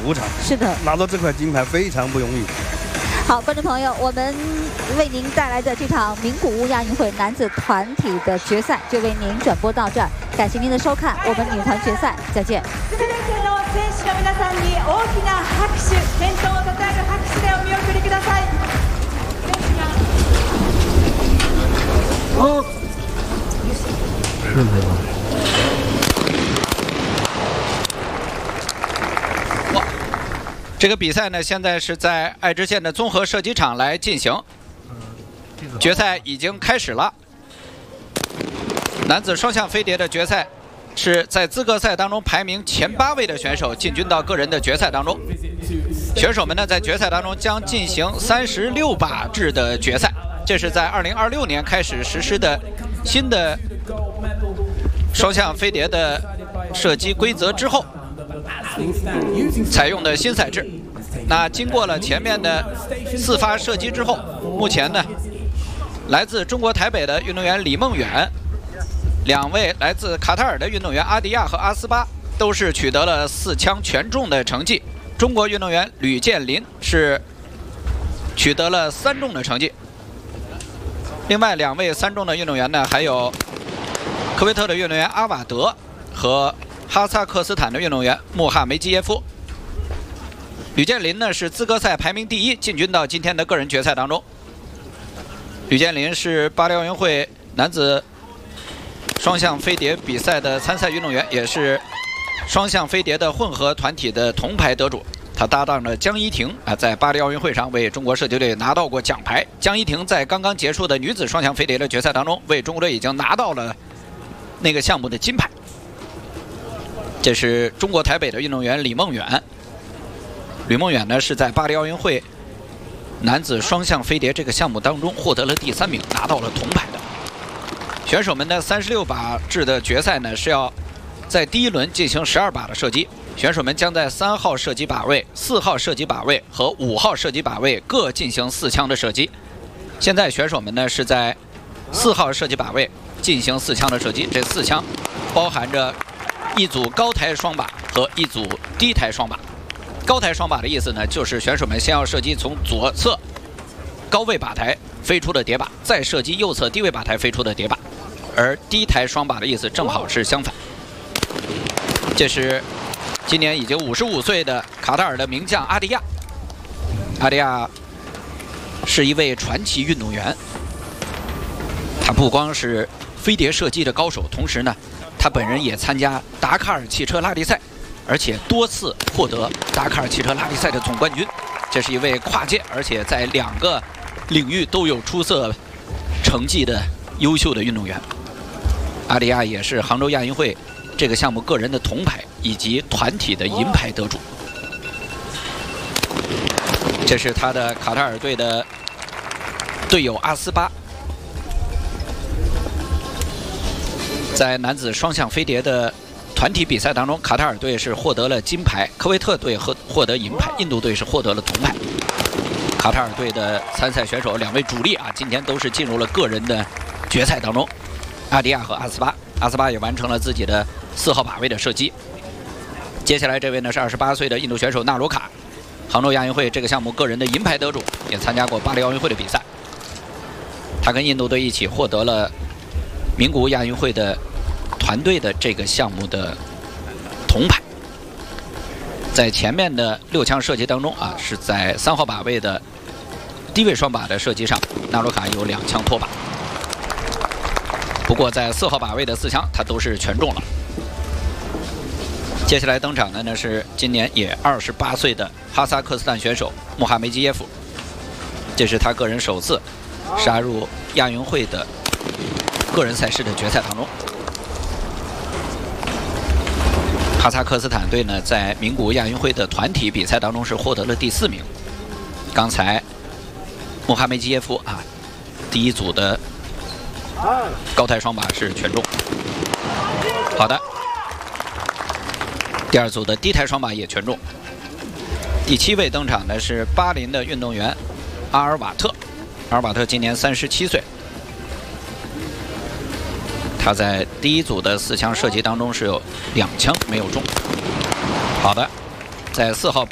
主场。 是的， 拿到这块金牌非常不容易。 好，观众朋友，我们为您带来的这场名古屋亚运会男子团体的决赛就为您转播到这儿，感谢您的收看，我们女团决赛再见。 全ての選手の皆さんに大きな拍手、健闘をたたえる拍手でお見送りください。 哦，是吗？ 这个比赛呢，现在是在爱知县的综合射击场来进行。决赛已经开始了。男子双向飞碟的决赛是在资格赛当中排名前8位的选手进军到个人的决赛当中。选手们呢，在决赛当中将进行36把制的决赛，这是在2026年开始实施的新的双向飞碟的射击规则之后采用的新赛制。那经过了前面的4发射击之后，目前呢，来自中国台北的运动员李梦远，2位来自卡塔尔的运动员阿迪亚和阿斯巴都是取得了4枪全中的成绩。中国运动员吕建林是取得了3中的成绩。另外2位3中的运动员呢，还有科威特的运动员阿瓦德和哈萨克斯坦的运动员穆哈梅基耶夫。吕建林呢是资格赛排名第1，进军到今天的个人决赛当中。吕建林是巴黎奥运会男子双向飞碟比赛的参赛运动员，也是双向飞碟的混合团体的铜牌得主。他搭档着江一婷在巴黎奥运会上为中国射击队拿到过奖牌。江一婷在刚刚结束的女子双向飞碟的决赛当中，为中国队已经拿到了那个项目的金牌。这是中国台北的运动员李梦远。吕梦远呢是在巴黎奥运会男子双向飞碟这个项目当中获得了第3名，拿到了铜牌的。选手们的36把制的决赛呢是要在第1轮进行12把的射击，选手们将在3号射击靶位、4号射击靶位和5号射击靶位各进行4枪的射击。现在选手们呢是在4号射击靶位进行4枪的射击，这4枪包含着一组高台双靶和一组低台双靶。高台双靶的意思呢，就是选手们先要射击从左侧高位靶台飞出的碟靶，再射击右侧低位靶台飞出的碟靶。而低台双靶的意思正好是相反。这是今年已经55岁的卡塔尔的名将阿迪亚。阿迪亚是一位传奇运动员，他不光是飞碟射击的高手，同时呢，他本人也参加达喀尔汽车拉力赛，而且多次获得达喀尔汽车拉力赛的总冠军。这是一位跨界，而且在2个领域都有出色成绩的优秀的运动员。阿迪亚也是杭州亚运会这个项目个人的铜牌以及团体的银牌得主。这是他的卡塔尔队的队友阿斯巴。在男子双向飞碟的团体比赛当中，卡塔尔队是获得了金牌，科威特队获得银牌，印度队是获得了铜牌。卡塔尔队的参赛选手2位主力今天都是进入了个人的决赛当中。阿迪亚和阿斯巴，阿斯巴也完成了自己的4号靶位的射击。接下来这位呢是28岁的印度选手纳鲁卡，杭州亚运会这个项目个人的银牌得主，也参加过巴黎奥运会的比赛。他跟印度队一起获得了名古屋亚运会的团队的这个项目的铜牌。在前面的6枪射击当中是在3号靶位的低位双靶的射击上，纳鲁卡有2枪脱靶。不过在4号靶位的4枪，他都是全中了。接下来登场的呢是今年也28岁的哈萨克斯坦选手穆哈梅基耶夫，这是他个人首次杀入亚运会的个人赛事的决赛当中。哈萨克斯坦队呢在名古屋亚运会的团体比赛当中是获得了第4名。刚才穆哈梅基耶夫第一组的高台双靶是全中。好的，第2组的低台双靶也全中。第7位登场的是巴林的运动员阿尔瓦特，阿尔瓦特今年37岁。他在第1组的4枪射击当中是有2枪没有中。好的，在4号靶